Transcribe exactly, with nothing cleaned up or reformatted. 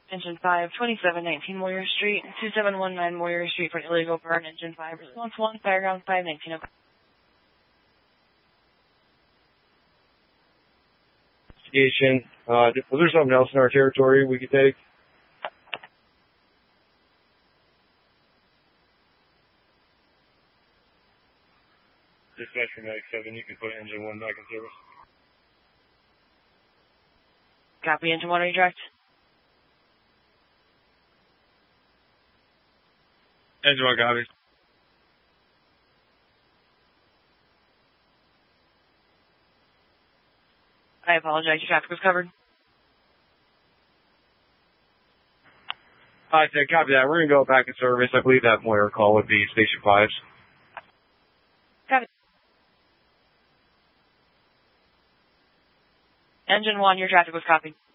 Engine five, twenty-seven nineteen Moyer Street, two seven one nine Moyer Street for illegal burn. Engine five, response one, Fireground five nineteen. Investigation. Uh, was there something else in our territory we could take? Dispatcher ninety-seven, you can put engine one back in service. Copy, engine one, redirect. Engine one, copy. I apologize, your traffic was covered. I said, copy that. We're going to go back in service. I believe that Moyer call would be Station five. Copy. Engine one, your traffic was copied.